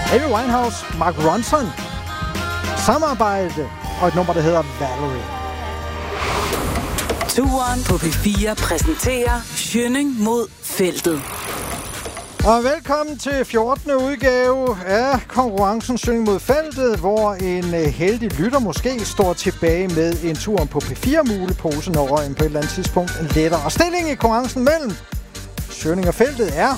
Amy Winehouse, Mark Ronson, samarbejde og et nummer, der hedder Valerie. Turen på P4 præsenterer Schønning mod feltet. Og velkommen til 14. udgave af konkurrencen Schønning mod feltet, hvor en heldig lytter måske står tilbage med en tur på P4-mulepose, når røgen på et eller andet tidspunkt letter. Og stillingen i konkurrencen mellem Schønning og feltet er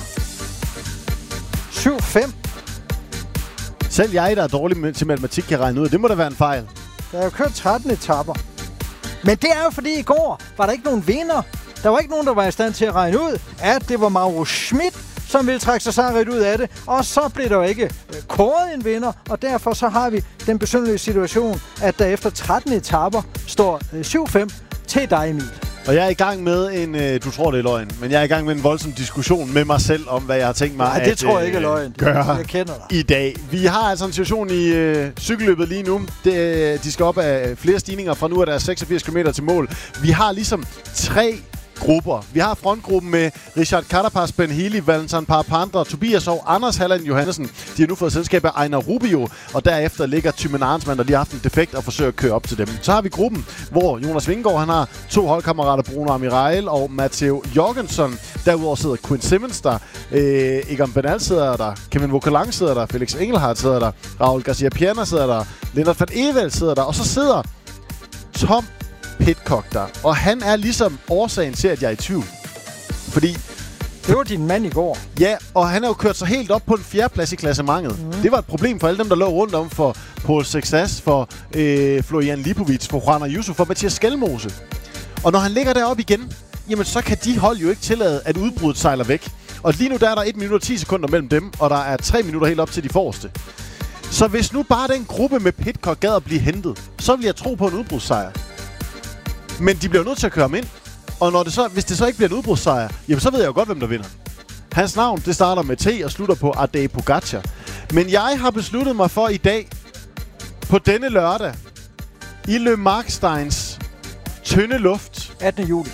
7-5. Selv jeg, der er dårlig til matematik, kan regne ud. Det må da være en fejl. Der er jo kørt 13 etapper. Men det er jo fordi i går var der ikke nogen vinder. Der var ikke nogen, der var i stand til at regne ud, at det var Mauro Schmidt, som ville trække sig sejrigt ud af det. Og så blev der jo ikke kåret en vinder, og derfor så har vi den besynderlige situation, at der efter 13 etapper står 7-5 til dig, Emil. Og jeg er i gang med en, du tror det er løgn, men jeg er i gang med en voldsom diskussion med mig selv om, hvad jeg har tænkt mig at det tror jeg ikke er løgn. Gøre jeg kender dig. I dag. Vi har altså en situation i cykelløbet lige nu. De skal op af flere stigninger, fra nu er der 86 km til mål. Vi har ligesom 3 grupper. Vi har frontgruppen med Richard Carapaz, Ben Healy, Valentin Parapanda, Tobias og Anders Halland Johansen. De har nu fået selskab af Einar Rubio, og derefter ligger Thymen Arnsmann, der lige har haft en defekt og forsøger at køre op til dem. Så har vi gruppen, hvor Jonas Vingegaard, han har 2 holdkammerater, Bruno Amirail og Matteo Jorgensen. Derudover sidder Quinn Simmons der, Egan Bernal sidder der, Kevin Vauquelin sidder der, Felix Engelhardt sidder der, Raul Garcia Piana sidder der, Lennart van Eveld sidder der, og så sidder Tom Pidcock der. Og han er ligesom årsagen til, at jeg er i tvivl. Fordi det var din mand i går. Ja, og han har jo kørt sig helt op på en 4. plads i klassementet. Det var et problem for alle dem, der lå rundt om, for Paul Sexas, for Florian Lipovic, for Juan Ayuso, for Mathias Skelmose. Og når han ligger deroppe igen, jamen så kan de hold jo ikke tillade, at udbruddet sejler væk. Og lige nu der er der 1 minut og 10 sekunder mellem dem, og der er 3 minutter helt op til de forreste. Så hvis nu bare den gruppe med Pidcock gad at blive hentet, så vil jeg tro på en udbrudssejr. Men de bliver nødt til at køre ham ind. Og når det så, hvis det så ikke bliver en udbrudssejr, jamen så ved jeg jo godt, hvem der vinder. Hans navn, det starter med T og slutter på Tadej Pogačar. Men jeg har besluttet mig for i dag, på denne lørdag, i Le Marksteins tynde luft. 18. juli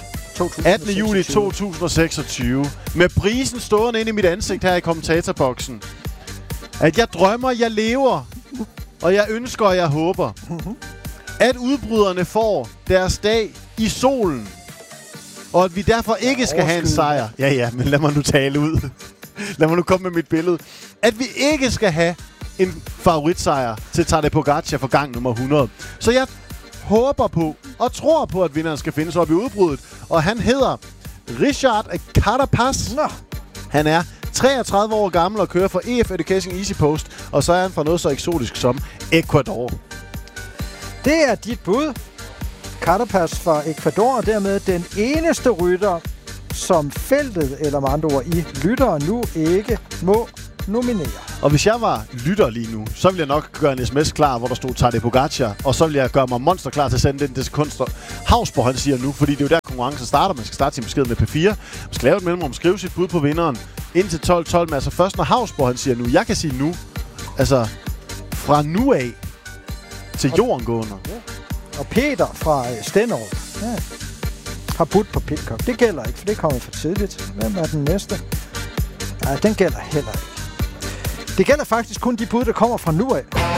2026. Med prisen stående inde i mit ansigt her i kommentatorboksen. At jeg drømmer, jeg lever. Og jeg ønsker, og jeg håber. At udbryderne får deres dag i solen. Og at vi derfor ikke skal have en sejr. Ja, men lad mig nu tale ud. Lad mig nu komme med mit billede. At vi ikke skal have en favoritsejr til Tadej Pogačar for gang nummer 100. Så jeg håber på og tror på, at vinderen skal findes op i udbruddet. Og han hedder Richard Carapaz. Han er 33 år gammel og kører for EF Education Easy Post. Og så er han fra noget så eksotisk som Ecuador. Det er dit bud. Carapaz fra Ecuador, og dermed den eneste rytter, som feltet, eller med andre ord I lyttere, nu ikke må nominere. Og hvis jeg var lytter lige nu, så ville jeg nok gøre en sms klar, hvor der stod Tadej Pogačar, og så ville jeg gøre mig monster klar til at sende den sekund. Havsborg, han siger nu, fordi det er jo der konkurrencen starter. Man skal starte sin besked med P4. Man skal lave et mellemrum, skrive sit bud på vinderen indtil 12:12. Men altså først når Havsborg, han siger nu, jeg kan sige nu, altså fra nu af til jorden gående. Ja. Og Peter fra Stenderup har budt på Pidcock. Det gælder ikke, for det kommer for tidligt. Hvem er den næste? Nej, den gælder heller ikke. Det gælder faktisk kun de bud, der kommer fra nu af.